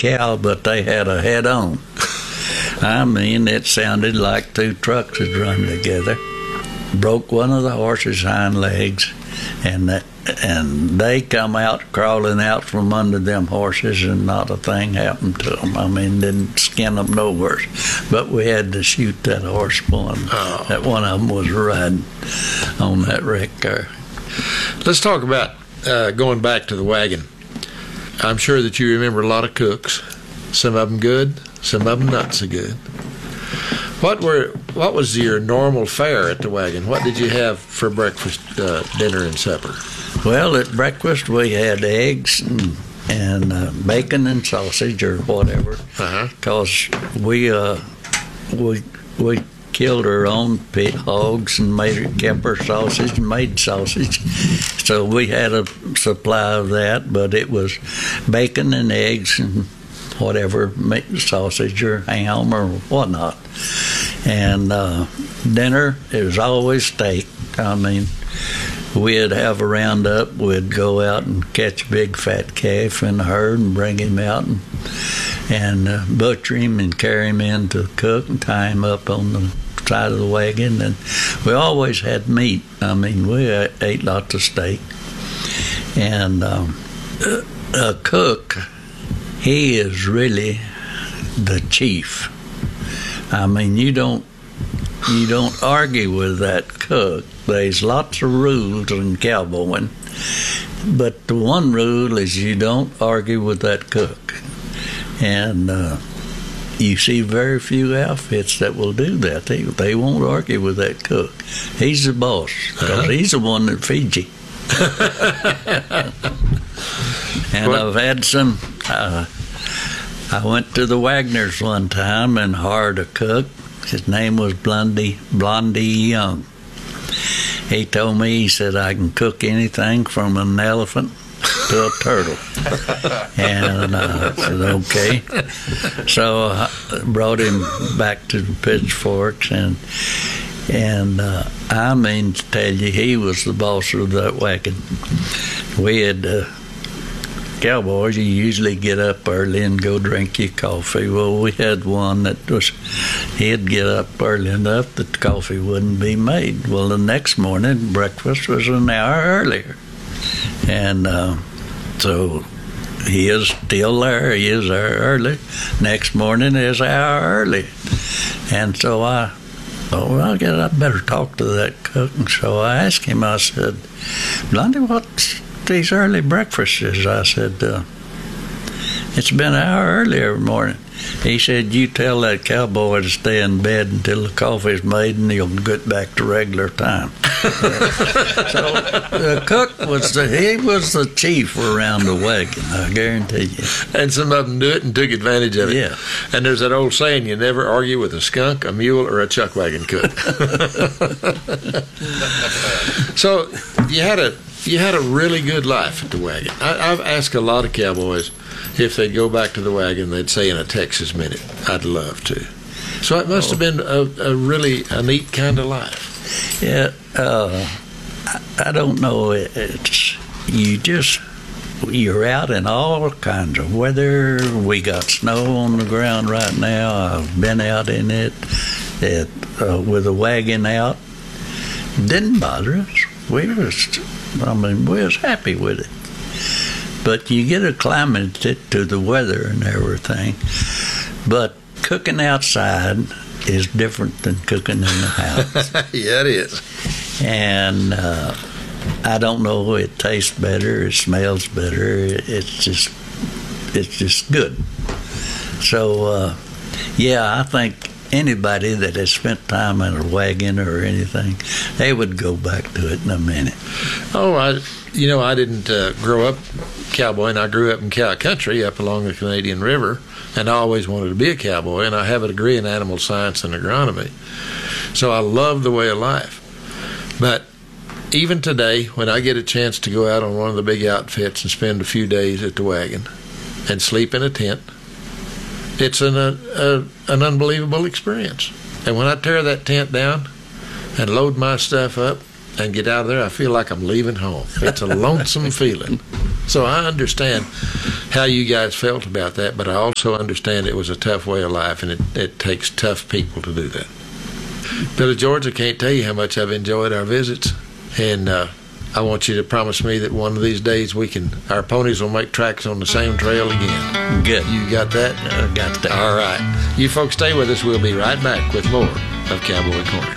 cow, but they had a head-on. I mean, it sounded like two trucks had run together. Broke one of the horse's hind legs, and they come out crawling out from under them horses, and not a thing happened to them. I mean, didn't skin them no worse. But we had to shoot that horse one. That one of them was riding on that wreck car. Let's talk about going back to the wagon. I'm sure that you remember a lot of cooks. Some of them good, some of them not so good. What was your normal fare at the wagon? What did you have for breakfast, dinner, and supper? Well, at breakfast we had eggs and bacon and sausage or whatever, because we killed our own pit hogs and kept our sausage and made sausage. So we had a supply of that, but it was bacon and eggs and whatever, sausage or ham or whatnot. And dinner, it was always steak. I mean, we'd have a roundup. We'd go out and catch a big fat calf in the herd and bring him out and butcher him and carry him in to cook and tie him up on the side of the wagon. And we always had meat. I mean, we ate lots of steak. And a cook, he is really the chief. I mean, you don't argue with that cook. There's lots of rules in cowboying, but the one rule is you don't argue with that cook. And you see very few outfits that will do that. They won't argue with that cook. He's the boss, because he's the one that feeds you. And I've had some. I went to the Wagners one time and hired a cook. His name was Blondie Young. He told me, he said, I can cook anything from an elephant to a turtle. And I said, okay. So I brought him back to the Pitchforks, and I mean to tell you, he was the boss of that wagon. We had cowboys, you usually get up early and go drink your coffee. Well, we had one that he'd get up early enough that the coffee wouldn't be made. Well, the next morning, breakfast was an hour earlier. And so he is still there. He is there early. Next morning is an hour early. And so I thought, well, I better talk to that cook. And so I asked him, I said, Blondie, what's these early breakfasts? I said, it's been an hour early every morning. He said, you tell that cowboy to stay in bed until the coffee's made and he'll get back to regular time. So the cook was the chief around the wagon, I guarantee you. And some of them do it and took advantage of it. Yeah. And there's that old saying, you never argue with a skunk, a mule, or a chuck wagon cook. So you had a really good life at the wagon. I've asked a lot of cowboys if they'd go back to the wagon. They'd say in a Texas minute, I'd love to. So it must have been a really neat kind of life. Yeah, I don't know. You're out in all kinds of weather. We got snow on the ground right now. I've been out in it with a wagon out. Didn't bother us. We was happy with it. But you get acclimated to the weather and everything. But cooking outside is different than cooking in the house. Yeah, it is. And I don't know, it tastes better, it smells better, it's just good. So, yeah, I think anybody that has spent time in a wagon or anything, they would go back to it in a minute. Oh, I didn't grow up cowboy, I grew up in cow country up along the Canadian River, and I always wanted to be a cowboy, and I have a degree in animal science and agronomy. So I love the way of life. But even today, when I get a chance to go out on one of the big outfits and spend a few days at the wagon and sleep in a tent, it's an unbelievable experience. And when I tear that tent down and load my stuff up and get out of there, I feel like I'm leaving home. It's a lonesome feeling. So I understand how you guys felt about that, but I also understand it was a tough way of life, and it takes tough people to do that. Billy George, I can't tell you how much I've enjoyed our visits, and I want you to promise me that one of these days our ponies will make tracks on the same trail again. Good. You got that? I got that. All right. You folks stay with us. We'll be right back with more of Cowboy Corner.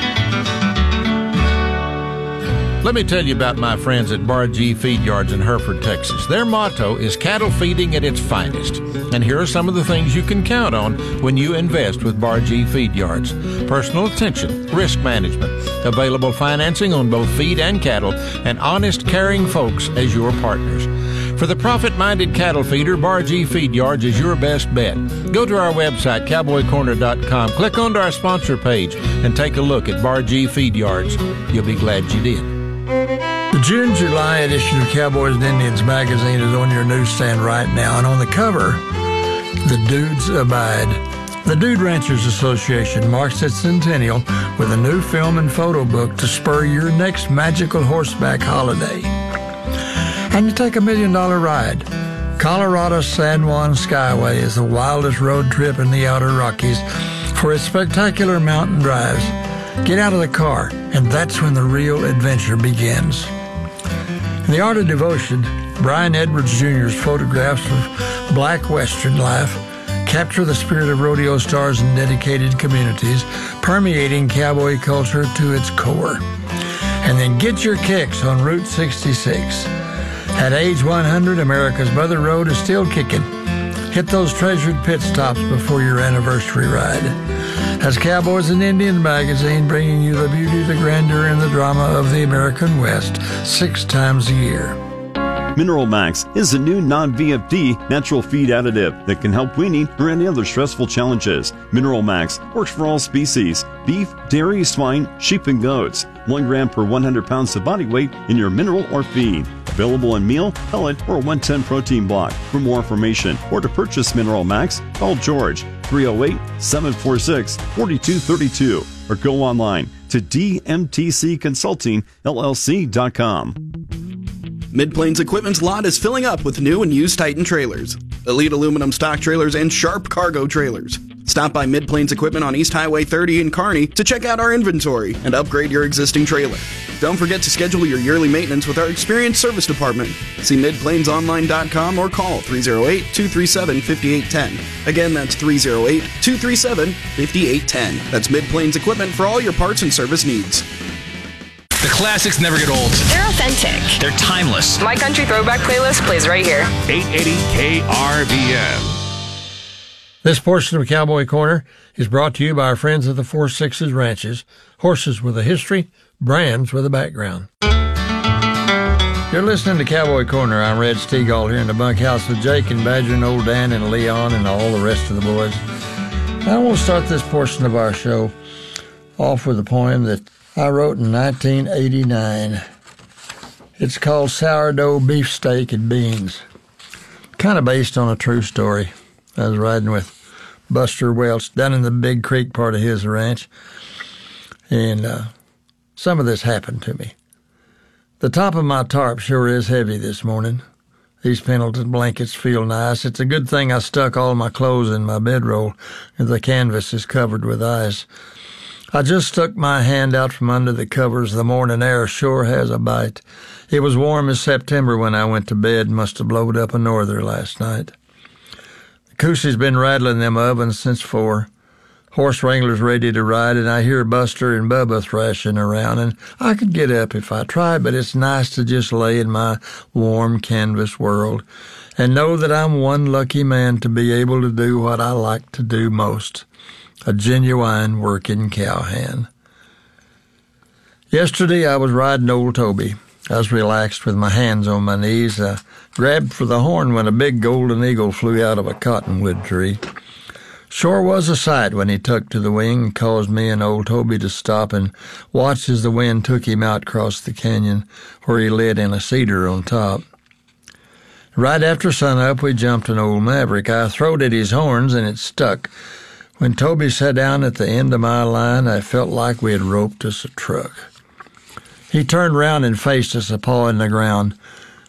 Let me tell you about my friends at Bar G Feed Yards in Hereford, Texas. Their motto is cattle feeding at its finest. And here are some of the things you can count on when you invest with Bar G Feed Yards. Personal attention, risk management, available financing on both feed and cattle, and honest, caring folks as your partners. For the profit-minded cattle feeder, Bar G Feed Yards is your best bet. Go to our website, cowboycorner.com, click onto our sponsor page, and take a look at Bar G Feed Yards. You'll be glad you did. The June-July edition of Cowboys and Indians magazine is on your newsstand right now, and on the cover, The Dudes Abide. The Dude Ranchers Association marks its centennial with a new film and photo book to spur your next magical horseback holiday. And you take $1 million ride. Colorado San Juan Skyway is the wildest road trip in the outer Rockies for its spectacular mountain drives. Get out of the car, and that's when the real adventure begins. In The Art of Devotion, Brian Edwards Jr.'s photographs of black Western life capture the spirit of rodeo stars and dedicated communities, permeating cowboy culture to its core. And then get your kicks on Route 66. At age 100, America's Mother Road is still kicking. Hit those treasured pit stops before your anniversary ride. That's Cowboys and Indians magazine, bringing you the beauty, the grandeur, and the drama of the American West 6 times a year. Mineral Max is a new non-VFD natural feed additive that can help weaning or any other stressful challenges. Mineral Max works for all species: beef, dairy, swine, sheep, and goats. 1 gram per 100 pounds of body weight in your mineral or feed. Available in meal, pellet, or 110 protein block. For more information or to purchase Mineral Max, call George 308-746-4232 or go online to dmtcconsultingllc.com. Mid-Plains Equipment's lot is filling up with new and used Titan trailers, Elite aluminum stock trailers, and Sharp cargo trailers. Stop by Mid-Plains Equipment on East Highway 30 in Kearney to check out our inventory and upgrade your existing trailer. Don't forget to schedule your yearly maintenance with our experienced service department. See midplainsonline.com or call 308-237-5810. Again, that's 308-237-5810. That's Mid-Plains Equipment for all your parts and service needs. The classics never get old. They're authentic. They're timeless. My country throwback playlist plays right here. 880 KRVN. This portion of Cowboy Corner is brought to you by our friends at the 4-6s Ranches. Horses with a history, brands with a background. You're listening to Cowboy Corner. I'm Red Stegall here in the bunkhouse with Jake and Badger and old Dan and Leon and all the rest of the boys. I want to start this portion of our show off with a poem that I wrote in 1989. It's called Sourdough Beefsteak and Beans. Kind of based on a true story. I was riding with Buster Welch down in the Big Creek part of his ranch, and some of this happened to me. The top of my tarp sure is heavy this morning. These Pendleton blankets feel nice. It's a good thing I stuck all my clothes in my bedroll, and the canvas is covered with ice. I just stuck my hand out from under the covers. The morning air sure has a bite. It was warm as September when I went to bed. Must have blowed up a norther last night. The Coosie's been rattling them ovens since 4. Horse wranglers ready to ride, and I hear Buster and Bubba thrashing around, and I could get up if I tried, but it's nice to just lay in my warm canvas world and know that I'm one lucky man to be able to do what I like to do most, a genuine working cowhand. Yesterday I was riding old Toby. I was relaxed with my hands on my knees. I grabbed for the horn when a big golden eagle flew out of a cottonwood tree. Sure was a sight when he tucked to the wing and caused me and old Toby to stop and watch as the wind took him out across the canyon where he lit in a cedar on top. Right after sunup, we jumped an old maverick. I throwed at his horns and it stuck. When Toby sat down at the end of my line, I felt like we had roped us a truck. He turned round and faced us, a paw in the ground.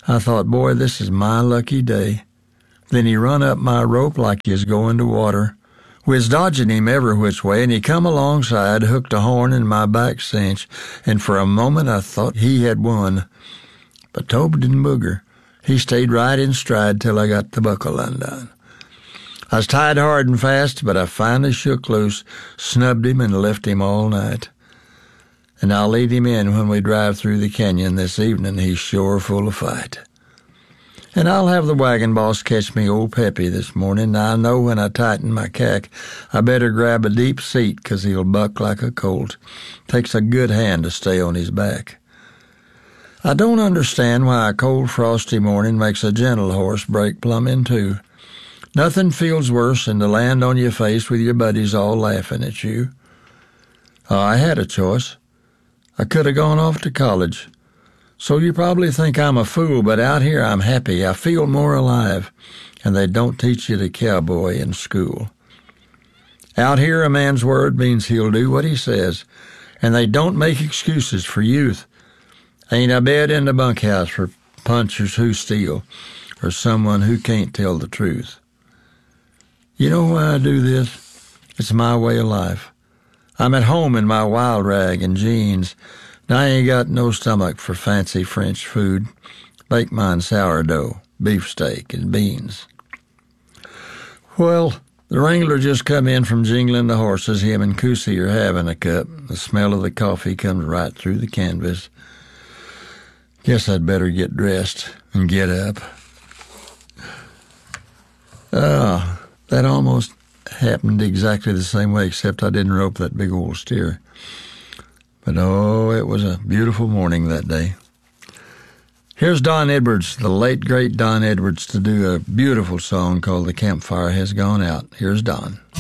I thought, boy, this is my lucky day. Then he run up my rope like he was going to water. We was dodging him every which way, and he come alongside, hooked a horn in my back cinch, and for a moment I thought he had won. But Tobe didn't booger. He stayed right in stride till I got the buckle undone. I was tied hard and fast, but I finally shook loose, snubbed him, and left him all night. And I'll lead him in when we drive through the canyon this evening. He's sure full of fight. And I'll have the wagon boss catch me old Peppy this morning. Now I know when I tighten my cack, I better grab a deep seat, 'cause he'll buck like a colt. Takes a good hand to stay on his back. I don't understand why a cold, frosty morning makes a gentle horse break plumb in two. Nothing feels worse than to land on your face with your buddies all laughing at you. Oh, I had a choice. I could have gone off to college. So you probably think I'm a fool, but out here I'm happy. I feel more alive, and they don't teach you to cowboy in school. Out here a man's word means he'll do what he says, and they don't make excuses for youth. Ain't a bed in the bunkhouse for punchers who steal, or someone who can't tell the truth. You know why I do this? It's my way of life. I'm at home in my wild rag and jeans, and I ain't got no stomach for fancy French food. Bake mine sourdough, beefsteak, and beans. Well, the wrangler just come in from jingling the horses. Him and Coosie are having a cup. The smell of the coffee comes right through the canvas. Guess I'd better get dressed and get up. That almost happened exactly the same way, except I didn't rope that big old steer. But it was a beautiful morning that day. Here's Don Edwards, the late great Don Edwards, to do a beautiful song called "The Campfire Has Gone Out." Here's Don.